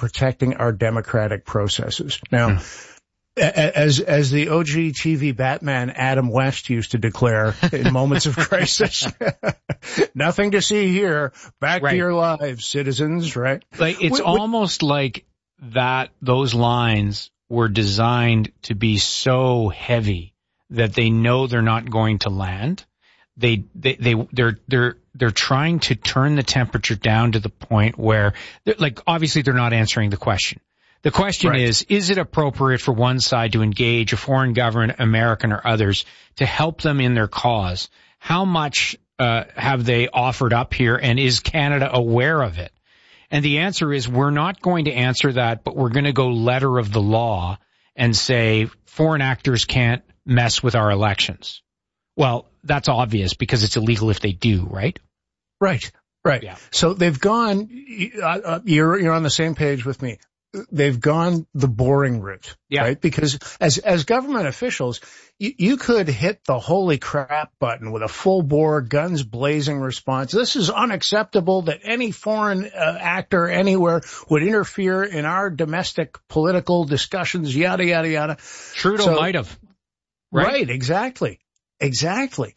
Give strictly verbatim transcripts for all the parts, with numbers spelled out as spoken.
protecting our democratic processes. Now, mm. as as the O G T V Batman Adam West used to declare in moments of crisis, nothing to see here. Back right. to your lives, citizens. Right? Like it's we, almost we, like that. Those lines were designed to be so heavy that they know they're not going to land. They they they they're they're they're trying to turn the temperature down to the point where, like, obviously they're not answering the question. The question right. is, is it appropriate for one side to engage a foreign government, American or others, to help them in their cause? How much uh have they offered up here, and is Canada aware of it? And the answer is, we're not going to answer that, but we're going to go letter of the law and say foreign actors can't mess with our elections. Well, that's obvious because it's illegal if they do, right? Right, right. Yeah. So they've gone, uh, you're, you're on the same page with me. They've gone the boring route, yeah. right? Because as, as government officials, you, you could hit the holy crap button with a full bore, guns blazing response. This is unacceptable that any foreign uh, actor anywhere would interfere in our domestic political discussions, yada, yada, yada. Trudeau so, might have. Right? right, exactly. Exactly.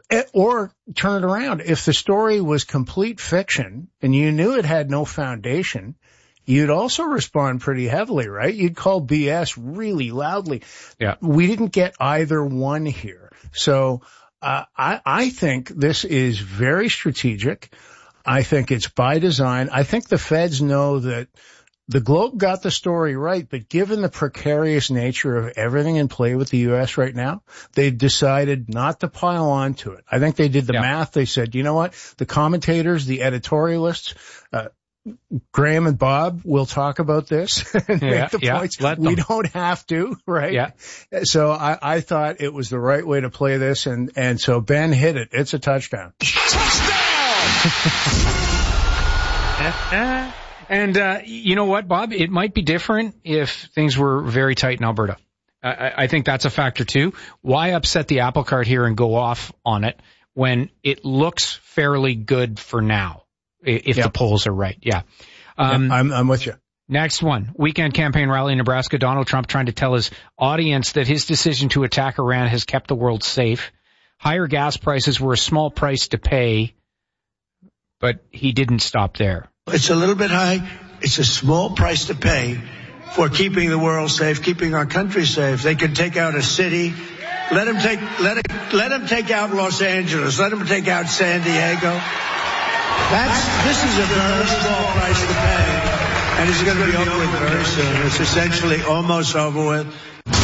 Or turn it around. If the story was complete fiction and you knew it had no foundation, you'd also respond pretty heavily, right? You'd call B S really loudly. Yeah. We didn't get either one here. So uh, I, I think this is very strategic. I think it's by design. I think the feds know that the Globe got the story right, but given the precarious nature of everything in play with the U S right now, they decided not to pile on to it. I think they did the yeah. math. They said, you know what? The commentators, the editorialists, uh, Graham and Bob will talk about this and yeah, make the yeah, points. We don't have to, right? Yeah. So I, I thought it was the right way to play this, and, and so Ben hit it. It's a touchdown. Touchdown! And, uh, you know what, Bob? It might be different if things were very tight in Alberta. I, I think that's a factor too. Why upset the apple cart here and go off on it when it looks fairly good for now, if yep. the polls are right? Yeah. Um, yep, I'm, I'm with you. Next one. Weekend campaign rally in Nebraska. Donald Trump trying to tell his audience that his decision to attack Iran has kept the world safe. Higher gas prices were a small price to pay, but he didn't stop there. It's a little bit high. It's a small price to pay for keeping the world safe, keeping our country safe. They could take out a city. Let them take, let it, let them take out Los Angeles. Let them take out San Diego. That's, this is a very small price to pay. And it's going to be over with very soon. It's essentially almost over with.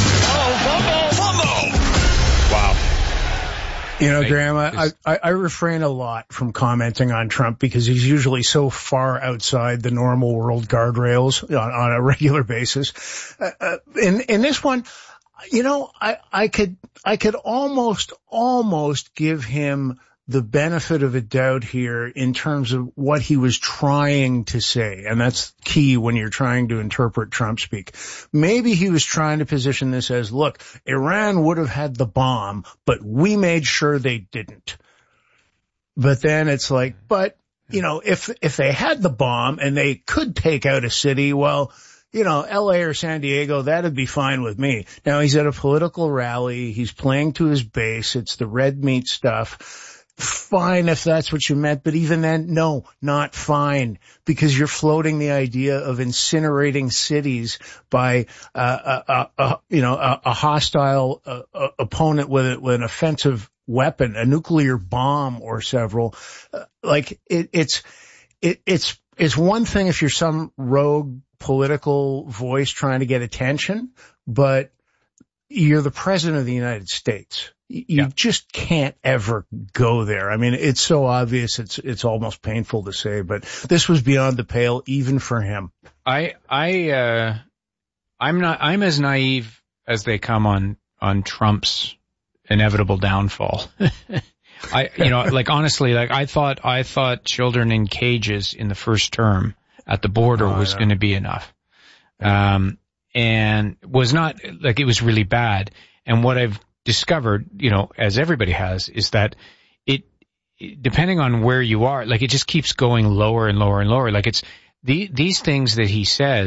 Oh, fumble, fumble. Wow. You know, Graham, I, I, I refrain a lot from commenting on Trump because he's usually so far outside the normal world guardrails on, on a regular basis. Uh, uh, in, in this one, you know, I, I could, I could almost, almost give him the benefit of a doubt here in terms of what he was trying to say. And that's key when you're trying to interpret Trump speak. Maybe he was trying to position this as, look, Iran would have had the bomb, but we made sure they didn't. But then it's like, but, you know, if, if they had the bomb and they could take out a city, well, you know, L A or San Diego, that'd be fine with me. Now he's at a political rally. He's playing to his base. It's the red meat stuff. Fine if that's what you meant, but even then, no, not fine, because you're floating the idea of incinerating cities by, uh, a, a, a you know, a, a hostile uh, a, opponent with, a, with an offensive weapon, a nuclear bomb or several. Uh, like it, it's, it, it's, it's one thing if you're some rogue political voice trying to get attention, but you're the president of the United States. You yeah. just can't ever go there. I mean, it's so obvious. It's, it's almost painful to say, but this was beyond the pale even for him. I, I, uh, I'm not, I'm as naive as they come on, on Trump's inevitable downfall. I, you know, like honestly, like I thought, I thought children in cages in the first term at the border oh, was going to be enough. Um, and was not like, it was really bad. And what I've discovered, you know, as everybody has, is that it, depending on where you are, like it just keeps going lower and lower and lower. Like it's the, these things that he says